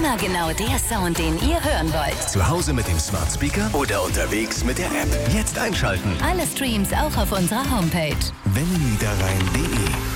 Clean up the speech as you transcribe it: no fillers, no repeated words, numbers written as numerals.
Immer genau der Sound, den ihr hören wollt. Zu Hause mit dem Smart Speaker oder unterwegs mit der App. Jetzt einschalten. Alle Streams auch auf unserer Homepage. wennniederrhein.de